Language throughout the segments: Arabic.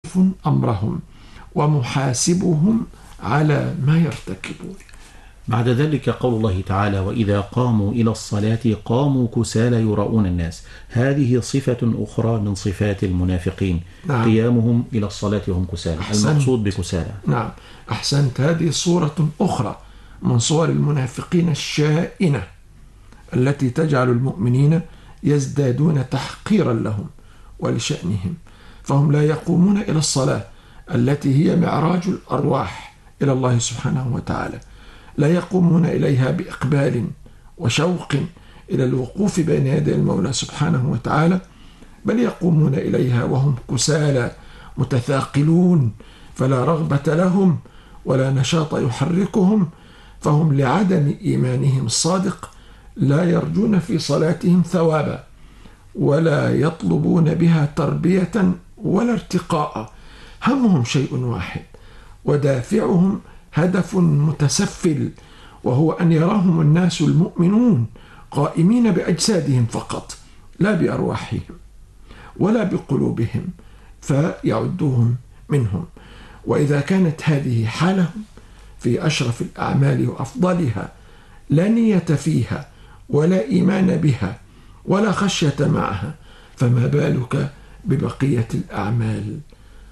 أمرهم ومحاسبهم على ما يرتكبون. بعد ذلك قول الله تعالى: وإذا قاموا إلى الصلاة قاموا كسالى يراؤون الناس. هذه صفة أخرى من صفات المنافقين. نعم. قيامهم إلى الصلاة وهم كسالى. المقصود بكسالى. نعم، أحسنت. هذه صورة أخرى من صور المنافقين الشائنة التي تجعل المؤمنين يزدادون تحقيرا لهم ولشأنهم، فهم لا يقومون إلى الصلاة التي هي معراج الأرواح إلى الله سبحانه وتعالى، لا يقومون إليها بإقبال وشوق إلى الوقوف بين يدي المولى سبحانه وتعالى، بل يقومون إليها وهم كسالى متثاقلون، فلا رغبة لهم ولا نشاط يحركهم، فهم لعدم إيمانهم الصادق لا يرجون في صلاتهم ثوابا ولا يطلبون بها تربية ولا ارتقاء، همهم شيء واحد ودافعهم هدف متسفل، وهو أن يراهم الناس المؤمنون قائمين بأجسادهم فقط لا بأرواحهم ولا بقلوبهم، فيعدوهم منهم. وإذا كانت هذه حالهم في أشرف الأعمال وأفضلها لا نية فيها ولا إيمان بها ولا خشية معها، فما بالك ببقية الأعمال؟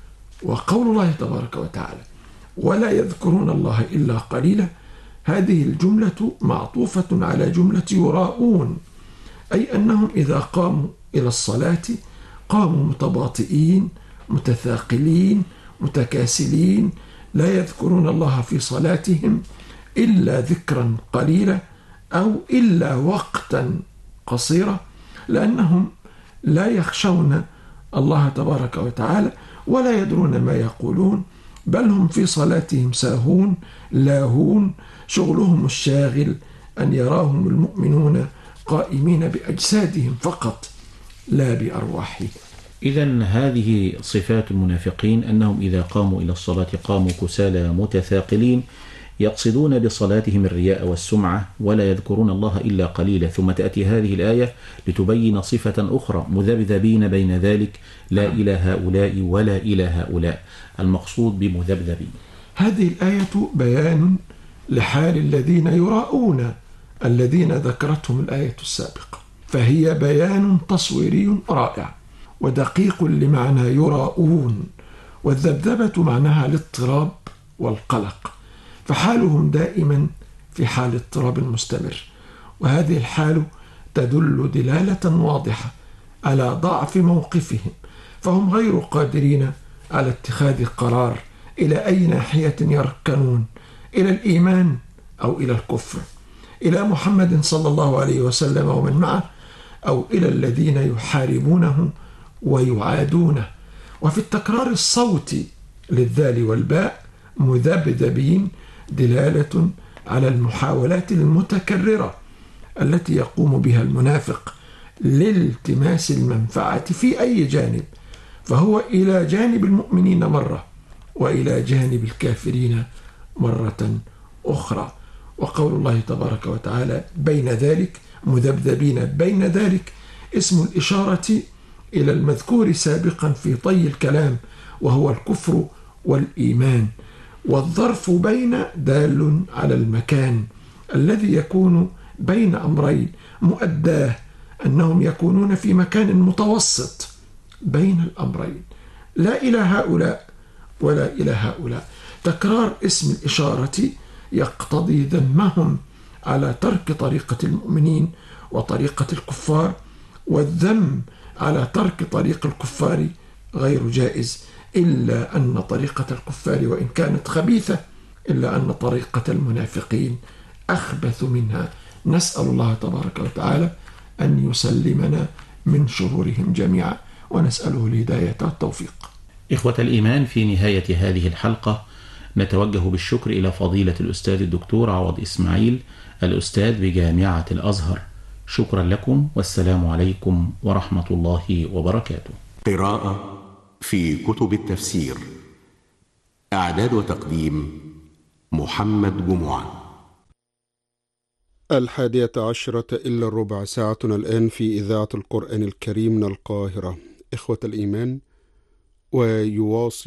وقول الله تبارك وتعالى: ولا يذكرون الله إلا قليلا، هذه الجملة معطوفة على جملة يراؤون، أي أنهم إذا قاموا إلى الصلاة قاموا متباطئين متثاقلين متكاسلين، لا يذكرون الله في صلاتهم إلا ذكرا قليلا أو إلا وقتا قصيرا، لأنهم لا يخشون الله تبارك وتعالى ولا يدرون ما يقولون، بل هم في صلاتهم ساهون لاهون، شغلهم الشاغل أن يراهم المؤمنون قائمين بأجسادهم فقط لا بأرواحهم. إذن هذه صفات المنافقين، أنهم إذا قاموا إلى الصلاة قاموا كسالى متثاقلين، يقصدون بصلاتهم الرياء والسمعة ولا يذكرون الله إلا قليلا. ثم تأتي هذه الآية لتبين صفة أخرى: مذبذبين بين ذلك، لا إلى هؤلاء ولا إلى هؤلاء. المقصود بمذبذبين، هذه الآية بيان لحال الذين يراؤون الذين ذكرتهم الآية السابقة، فهي بيان تصويري رائع ودقيق لمعنى يراؤون، والذبذبة معناها الاضطراب والقلق، فحالهم دائما في حال اضطراب مستمر، وهذه الحال تدل دلالة واضحة على ضعف موقفهم، فهم غير قادرين على اتخاذ قرار إلى أي ناحية يركنون، إلى الإيمان أو إلى الكفر، إلى محمد صلى الله عليه وسلم ومن معه، أو إلى الذين يحاربونه ويعادونه. وفي التكرار الصوتي للذال والباء مذبذبين دلالة على المحاولات المتكررة التي يقوم بها المنافق لالتماس المنفعة في أي جانب، فهو إلى جانب المؤمنين مرة وإلى جانب الكافرين مرة أخرى. وقول الله تبارك وتعالى بين ذلك، مذبذبين بين ذلك، اسم الإشارة إلى المذكور سابقا في طي الكلام وهو الكفر والإيمان، والظرف بين دال على المكان الذي يكون بين أمرين مؤداه أنهم يكونون في مكان متوسط بين الأمرين، لا إلى هؤلاء ولا إلى هؤلاء. تكرار اسم الإشارة يقتضي ذمهم على ترك طريقة المؤمنين وطريقة الكفار، والذم على ترك طريق الكفار غير جائز، إلا أن طريقة الكفار وإن كانت خبيثة إلا أن طريقة المنافقين أخبث منها. نسأل الله تبارك وتعالى أن يسلمنا من شرورهم جميعا، ونسأله الهداية والتوفيق. إخوة الإيمان، في نهاية هذه الحلقة نتوجه بالشكر إلى فضيلة الأستاذ الدكتور عوض إسماعيل، الأستاذ بجامعة الأزهر. شكرا لكم، والسلام عليكم ورحمة الله وبركاته. قراءة في كتب التفسير، إعداد وتقديم محمد جمعة. 11:10 ساعتنا الآن في إذاعة القرآن الكريم من القاهرة. إخوة الإيمان، ويواصل